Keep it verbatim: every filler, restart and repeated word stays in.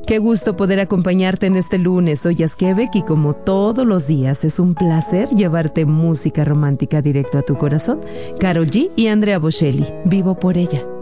Qué gusto poder acompañarte en este lunes. Soy Quebec y como todos los días es un placer llevarte música romántica directo a tu corazón. Karol G y Andrea Bocelli, Vivo por ella.